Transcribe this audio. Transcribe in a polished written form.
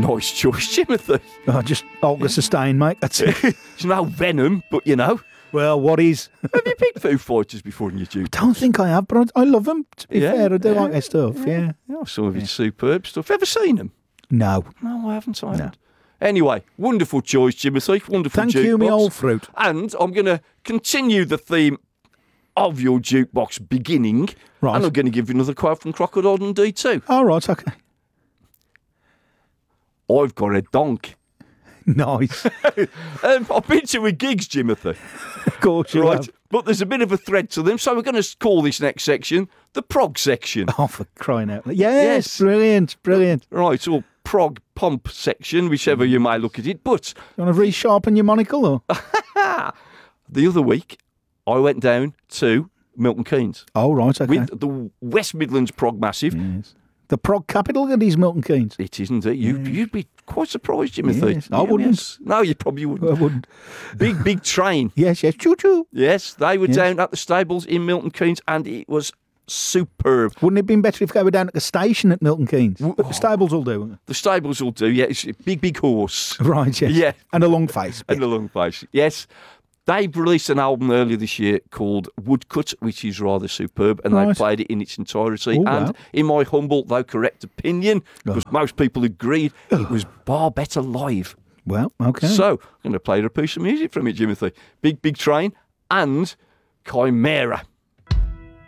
Nice choice, Timothy. Oh, just Olga Sustain, mate. That's it. It's no Venom, but you know. Well, what is? Have you picked Foo Fighters before in your jukebox? Don't think I have, but I love them. To be Yeah, fair, I do yeah, like their stuff. Yeah. Yeah, some of it's superb stuff. Ever seen them? No. No, I haven't. Anyway, wonderful choice, Timothy. Wonderful Thank jukebox. you, me old fruit. And I'm going to continue the theme of your jukebox beginning. Right. And I'm going to give you another quote from Crocodile Dundee too. All right, okay. I've got a donk. Nice. I've been to a gigs, Timothy. Of course you Right. have. But there's a bit of a thread to them, so we're going to call this next section the prog section. Oh, for crying out loud. Yes. Brilliant, brilliant. Right, or prog pump section, whichever you may look at it. But You want to resharpen your monocle, or? the other week, I went down to Milton Keynes Oh, right, okay. with the West Midlands Prog Massive. Yes. The prog capital of these Milton Keynes. It isn't it? You'd be quite surprised, Timothy. Yes, I wouldn't. Yes. No, you probably wouldn't. I wouldn't. Big train. Yes, choo-choo. Yes, they were Yes. down at the stables in Milton Keynes, and it was superb. Wouldn't it have been better if they were down at the station at Milton Keynes? But the stables will do. The stables will do. Yeah, it's a big horse. Right, yes. Yeah. And a long face. And a long face. Yes. They released an album earlier this year called Woodcut, which is rather superb, and they Right. played it in its entirety. Oh, wow. And in my humble, though correct opinion, because most people agreed, it was far better live. Well, okay. So, I'm going to play a piece of music from it, Timothy. Big Train and Chimera.